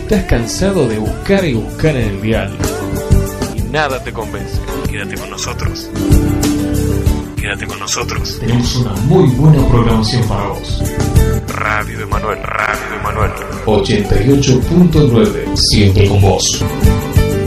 estás cansado de buscar y buscar en el dial y nada te convence, quédate con nosotros. Quédate con nosotros. Tenemos una muy buena programación para vos. Radio Emanuel, Radio Emanuel. 88.9. Siempre con vos.